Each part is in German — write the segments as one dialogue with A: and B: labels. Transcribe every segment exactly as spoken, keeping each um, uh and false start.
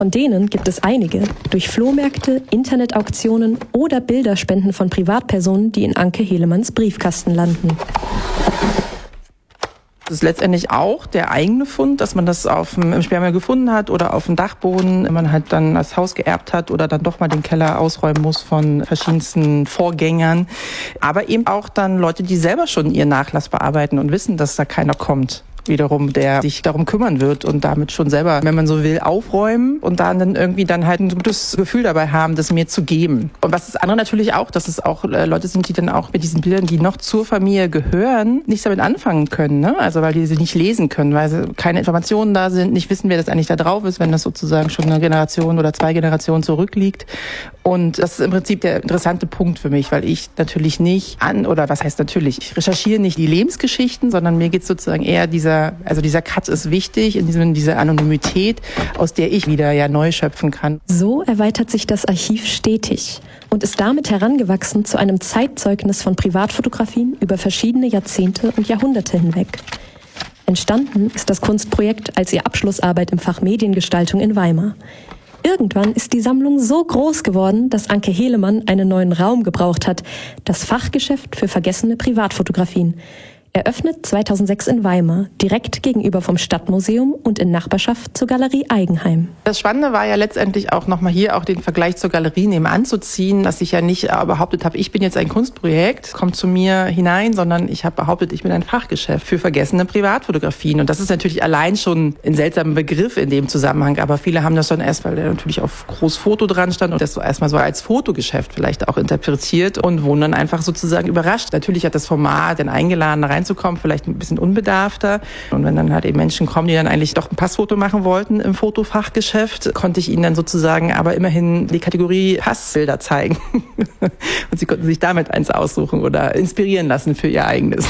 A: Von denen gibt es einige durch Flohmärkte, Internetauktionen oder Bilderspenden von Privatpersonen, die in Anke Helemanns Briefkasten landen.
B: Das ist letztendlich auch der eigene Fund, dass man das auf dem, im Sperrmüll gefunden hat oder auf dem Dachboden, wenn man halt dann das Haus geerbt hat oder dann doch mal den Keller ausräumen muss von verschiedensten Vorgängern. Aber eben auch dann Leute, die selber schon ihren Nachlass bearbeiten und wissen, dass da keiner kommt. Wiederum, der sich darum kümmern wird und damit schon selber, wenn man so will, aufräumen und dann irgendwie dann halt ein gutes Gefühl dabei haben, das mir zu geben. Und was das andere natürlich auch, dass es auch äh, Leute sind, die dann auch mit diesen Bildern, die noch zur Familie gehören, nichts damit anfangen können, ne? Also weil die sie nicht lesen können, weil sie keine Informationen da sind, nicht wissen, wer das eigentlich da drauf ist, wenn das sozusagen schon eine Generation oder zwei Generationen zurückliegt. Und das ist im Prinzip der interessante Punkt für mich, weil ich natürlich nicht an, oder was heißt natürlich, ich recherchiere nicht die Lebensgeschichten, sondern mir geht sozusagen eher dieser Also dieser Cut ist wichtig, in diesem, diese Anonymität, aus der ich wieder ja neu schöpfen kann.
A: So erweitert sich das Archiv stetig und ist damit herangewachsen zu einem Zeitzeugnis von Privatfotografien über verschiedene Jahrzehnte und Jahrhunderte hinweg. Entstanden ist das Kunstprojekt als ihr Abschlussarbeit im Fach Mediengestaltung in Weimar. Irgendwann ist die Sammlung so groß geworden, dass Anke Helemann einen neuen Raum gebraucht hat, das Fachgeschäft für vergessene Privatfotografien. Eröffnet zweitausendsechs in Weimar, direkt gegenüber vom Stadtmuseum und in Nachbarschaft zur Galerie Eigenheim.
B: Das Spannende war ja letztendlich auch nochmal hier auch den Vergleich zur Galerie nebenan zu ziehen, dass ich ja nicht behauptet habe, ich bin jetzt ein Kunstprojekt, kommt zu mir hinein, sondern ich habe behauptet, ich bin ein Fachgeschäft für vergessene Privatfotografien. Und das ist natürlich allein schon ein seltsamer Begriff in dem Zusammenhang, aber viele haben das dann erst, weil der natürlich auf Großfoto dran stand und das so erstmal so als Fotogeschäft vielleicht auch interpretiert und wurden dann einfach sozusagen überrascht. Natürlich hat das Format, den Eingeladenen rein reinzukommen, vielleicht ein bisschen unbedarfter. Und wenn dann halt eben Menschen kommen, die dann eigentlich doch ein Passfoto machen wollten im Fotofachgeschäft, konnte ich ihnen dann sozusagen aber immerhin die Kategorie Passbilder zeigen. Und sie konnten sich damit eins aussuchen oder inspirieren lassen für ihr eigenes.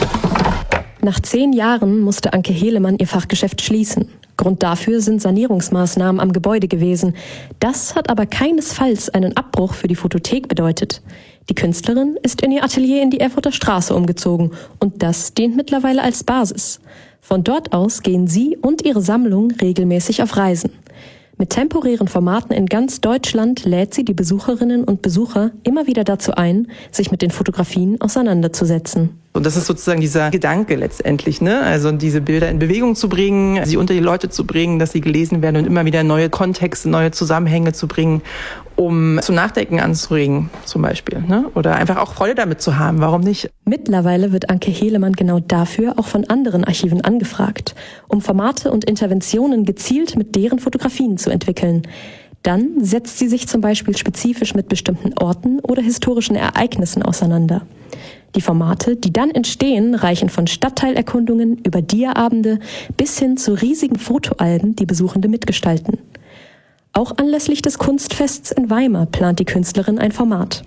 A: Nach zehn Jahren musste Anke Helemann ihr Fachgeschäft schließen. Grund dafür sind Sanierungsmaßnahmen am Gebäude gewesen. Das hat aber keinesfalls einen Abbruch für die Fotothek bedeutet. Die Künstlerin ist in ihr Atelier in die Erfurter Straße umgezogen und das dient mittlerweile als Basis. Von dort aus gehen sie und ihre Sammlung regelmäßig auf Reisen. Mit temporären Formaten in ganz Deutschland lädt sie die Besucherinnen und Besucher immer wieder dazu ein, sich mit den Fotografien auseinanderzusetzen.
B: Und das ist sozusagen dieser Gedanke letztendlich, ne? Also diese Bilder in Bewegung zu bringen, sie unter die Leute zu bringen, dass sie gelesen werden und immer wieder neue Kontexte, neue Zusammenhänge zu bringen, um zum Nachdenken anzuregen zum Beispiel, ne? Oder einfach auch Freude damit zu haben, warum nicht?
A: Mittlerweile wird Anke Helemann genau dafür auch von anderen Archiven angefragt, um Formate und Interventionen gezielt mit deren Fotografien zu entwickeln. Dann setzt sie sich zum Beispiel spezifisch mit bestimmten Orten oder historischen Ereignissen auseinander. Die Formate, die dann entstehen, reichen von Stadtteilerkundungen über Dia-Abende bis hin zu riesigen Fotoalben, die Besuchende mitgestalten. Auch anlässlich des Kunstfests in Weimar plant die Künstlerin ein Format.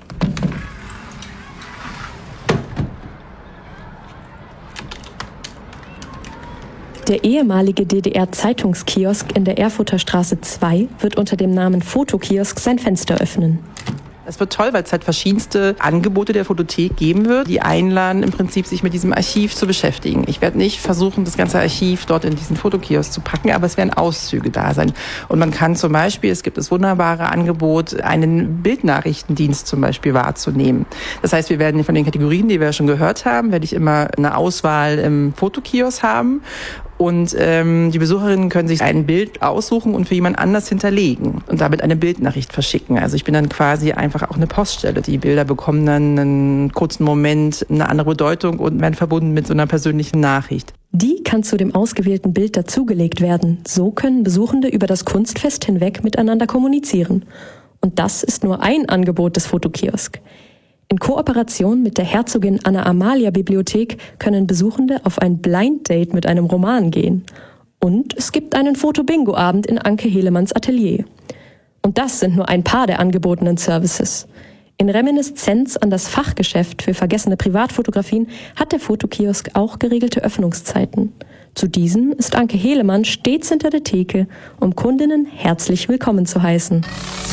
A: Der ehemalige D D R-Zeitungskiosk in der Erfurter Straße zwei wird unter dem Namen Fotokiosk sein Fenster öffnen.
B: Es wird toll, weil es halt verschiedenste Angebote der Fotothek geben wird, die einladen, im Prinzip sich mit diesem Archiv zu beschäftigen. Ich werde nicht versuchen, das ganze Archiv dort in diesen Fotokiosk zu packen, aber es werden Auszüge da sein. Und man kann zum Beispiel, es gibt das wunderbare Angebot, einen Bildnachrichtendienst zum Beispiel wahrzunehmen. Das heißt, wir werden von den Kategorien, die wir schon gehört haben, werde ich immer eine Auswahl im Fotokiosk haben. Und ähm, die Besucherinnen können sich ein Bild aussuchen und für jemand anders hinterlegen und damit eine Bildnachricht verschicken. Also ich bin dann quasi einfach auch eine Poststelle. Die Bilder bekommen dann einen kurzen Moment eine andere Bedeutung und werden verbunden mit so einer persönlichen Nachricht.
A: Die kann zu dem ausgewählten Bild dazugelegt werden. So können Besuchende über das Kunstfest hinweg miteinander kommunizieren. Und das ist nur ein Angebot des Fotokiosk. In Kooperation mit der Herzogin Anna Amalia Bibliothek können Besuchende auf ein Blind Date mit einem Roman gehen. Und es gibt einen Foto-Bingo-Abend in Anke Helemanns Atelier. Und das sind nur ein paar der angebotenen Services. In Reminiszenz an das Fachgeschäft für vergessene Privatfotografien hat der Fotokiosk auch geregelte Öffnungszeiten. Zu diesen ist Anke Helemann stets hinter der Theke, um Kundinnen herzlich willkommen zu heißen.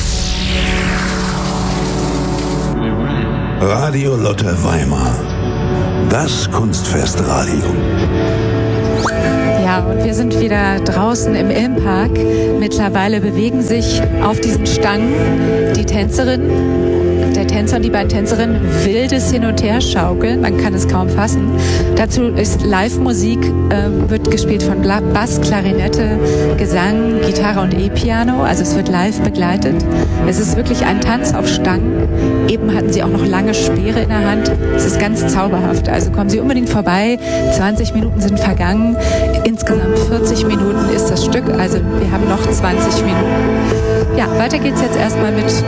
C: Radio Lotte Weimar. Das Kunstfestradio.
D: Ja,
C: Ja, und wir sind wieder draußen im Ilmpark. Mittlerweile bewegen sich auf diesen Stangen die Tänzerinnen, der Tänzer und die beiden Tänzerinnen wildes Hin- und Herschaukeln. Man kann es kaum fassen. Dazu ist Live-Musik, äh, wird gespielt von Bass, Klarinette, Gesang, Gitarre und E-Piano. Also es wird live begleitet. Es ist wirklich ein Tanz auf Stangen. Eben hatten sie auch noch lange Speere in der Hand. Es ist ganz zauberhaft. Also kommen Sie unbedingt vorbei. zwanzig Minuten sind vergangen. Insgesamt vierzig Minuten ist das Stück. Also wir haben noch zwanzig Minuten. Ja, weiter geht's jetzt erstmal mit